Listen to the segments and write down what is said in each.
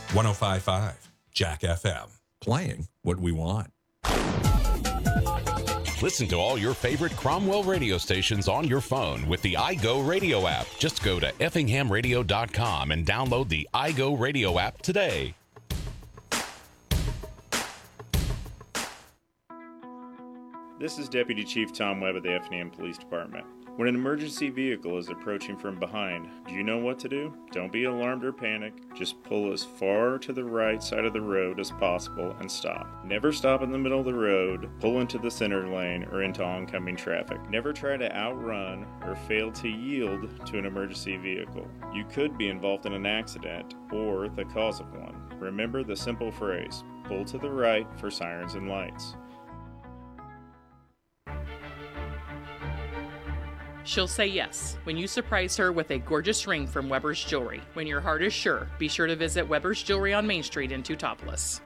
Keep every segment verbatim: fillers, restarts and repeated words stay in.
one oh five point five Jack F M. Playing what we want. Listen to all your favorite Cromwell radio stations on your phone with the iGo Radio app. Just go to effingham radio dot com and download the iGo Radio app today. This is Deputy Chief Tom Webb of the Effingham Police Department. When an emergency vehicle is approaching from behind, do you know what to do? Don't be alarmed or panic. Just pull as far to the right side of the road as possible and stop. Never stop in the middle of the road, pull into the center lane, or into oncoming traffic. Never try to outrun or fail to yield to an emergency vehicle. You could be involved in an accident or the cause of one. Remember the simple phrase, pull to the right for sirens and lights. She'll say yes when you surprise her with a gorgeous ring from Weber's Jewelry. When your heart is sure, be sure to visit Weber's Jewelry on Main Street in Teutopolis.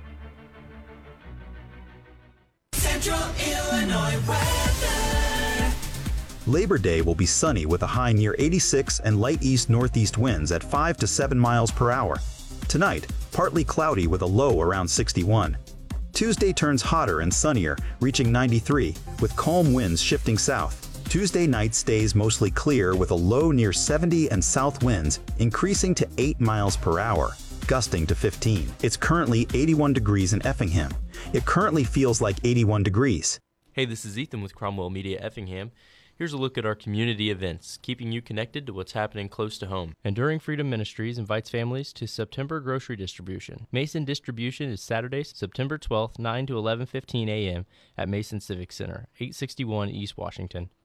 Central Illinois weather. Labor Day will be sunny with a high near eighty-six and light east-northeast winds at five to seven miles per hour. Tonight, partly cloudy with a low around sixty-one. Tuesday turns hotter and sunnier, reaching ninety-three, with calm winds shifting south. Tuesday night stays mostly clear with a low near seventy and south winds increasing to eight miles per hour, gusting to fifteen. It's currently eighty-one degrees in Effingham. It currently feels like eighty-one degrees. Hey, this is Ethan with Cromwell Media Effingham. Here's a look at our community events, keeping you connected to what's happening close to home. Enduring Freedom Ministries invites families to September grocery distribution. Mason Distribution is Saturday, September twelfth, nine to eleven fifteen a.m. at Mason Civic Center, eight sixty-one East Washington.